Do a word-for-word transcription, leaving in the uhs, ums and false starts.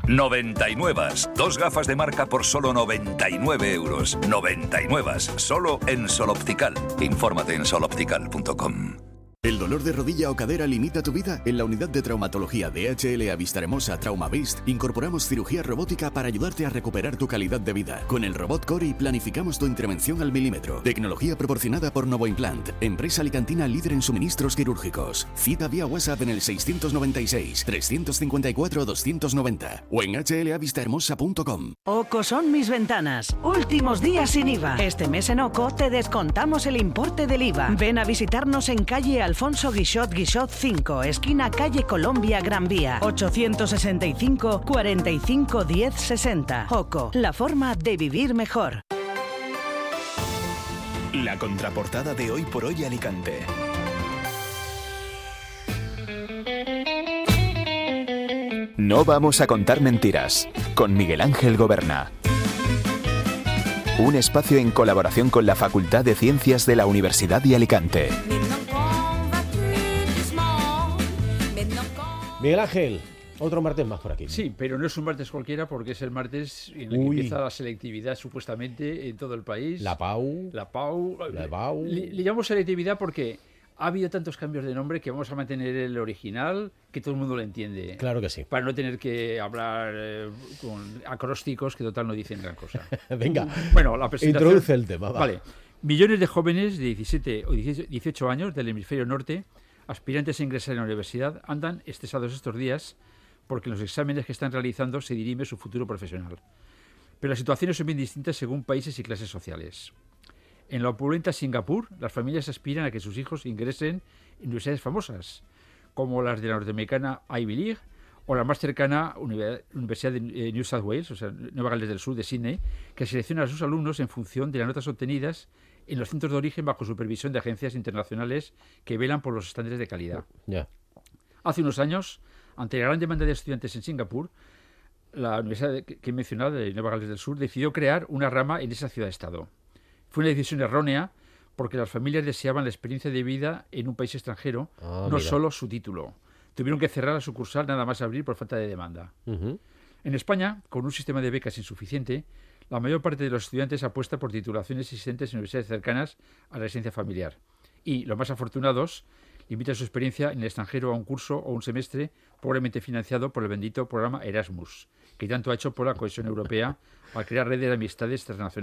noventa y nueve. Dos gafas de marca por solo noventa y nueve euros. noventa y nueve. Solo en Sol Optical. Infórmate en sol optical punto com. ¿El dolor de rodilla o cadera limita tu vida? En la unidad de traumatología de H L A Vistahermosa TraumaVist incorporamos cirugía robótica para ayudarte a recuperar tu calidad de vida. Con el robot Cori planificamos tu intervención al milímetro. Tecnología proporcionada por Novoimplant, empresa alicantina líder en suministros quirúrgicos. Cita vía WhatsApp en el seiscientos noventa y seis, trescientos cincuenta y cuatro, doscientos noventa o en h l a vistahermosa punto com. Oco son mis ventanas. Últimos días sin I V A. Este mes en Oco te descontamos el importe del I V A. Ven a visitarnos en calle Alfonso Guixot Guixot cinco, esquina calle Colombia Gran Vía, ochocientos sesenta y cinco, cuarenta y cinco, diez, sesenta. Oco, la forma de vivir mejor. La contraportada de Hoy por Hoy Alicante. No vamos a contar mentiras, con Miguel Ángel Goberna. Un espacio en colaboración con la Facultad de Ciencias de la Universidad de Alicante. Miguel Ángel, otro martes más por aquí. Sí, pero no es un martes cualquiera porque es el martes en el que empieza la selectividad supuestamente en todo el país. La PAU. La PAU. La PAU. Le, le llamamos selectividad porque ha habido tantos cambios de nombre que vamos a mantener el original, que todo el mundo lo entiende. Claro que sí. Para no tener que hablar eh, con acrósticos que total no dicen gran cosa. Venga, bueno, la presentación, introduce el tema. Va. Vale. Millones de jóvenes de diecisiete o dieciocho años del hemisferio norte, aspirantes a ingresar en la universidad, andan estresados estos días porque en los exámenes que están realizando se dirime su futuro profesional. Pero las situaciones son bien distintas según países y clases sociales. En la opulenta Singapur, las familias aspiran a que sus hijos ingresen en universidades famosas, como las de la norteamericana Ivy League o la más cercana Universidad de New South Wales, o sea, Nueva Gales del Sur de Sydney, que selecciona a sus alumnos en función de las notas obtenidas en los centros de origen bajo supervisión de agencias internacionales que velan por los estándares de calidad. Yeah. Hace unos años, ante la gran demanda de estudiantes en Singapur, la universidad que he mencionado, de Nueva Gales del Sur, decidió crear una rama en esa ciudad-estado. Fue una decisión errónea porque las familias deseaban la experiencia de vida en un país extranjero, ah, no mira. solo su título. Tuvieron que cerrar la sucursal nada más abrir por falta de demanda. Uh-huh. En España, con un sistema de becas insuficiente, la mayor parte de los estudiantes apuesta por titulaciones existentes en universidades cercanas a la residencia familiar. Y los más afortunados limitan su experiencia en el extranjero a un curso o un semestre pobremente financiado por el bendito programa Erasmus, que tanto ha hecho por la cohesión europea al crear redes de amistades transnacionales.